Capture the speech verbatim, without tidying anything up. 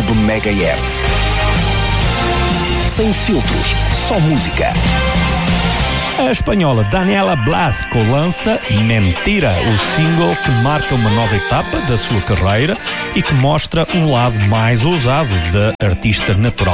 Clube Megahertz. Sem filtros, só música. A espanhola Daniela Blasco lança Mentira, o single que marca uma nova etapa da sua carreira e que mostra um lado mais ousado da artista natural